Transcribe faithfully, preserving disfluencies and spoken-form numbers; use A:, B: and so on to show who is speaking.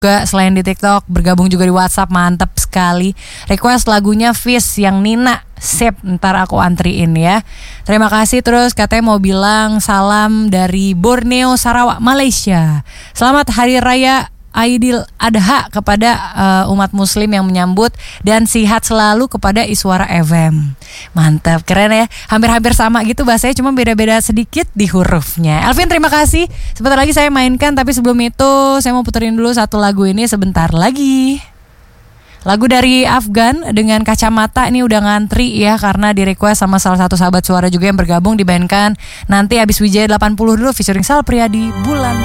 A: juga selain di TikTok, bergabung juga di WhatsApp, mantep sekali. Request lagunya Fish yang Nina. Sip, ntar aku antriin ya. Terima kasih. Terus katanya mau bilang salam dari Borneo, Sarawak, Malaysia. Selamat Hari Raya Aidil Adha kepada uh, umat muslim yang menyambut, dan sihat selalu kepada Iswara F M. Mantap, keren ya. Hampir-hampir sama gitu bahasanya, cuma beda-beda sedikit di hurufnya. Elvin, terima kasih. Sebentar lagi saya mainkan, tapi sebelum itu saya mau puterin dulu satu lagu ini sebentar lagi. Lagu dari Afgan dengan Kacamata ini udah ngantri ya, karena di request sama salah satu sahabat suara juga yang bergabung, dimainkan nanti habis Wijaya delapan puluh dulu featuring Sal Priadi, Bulan.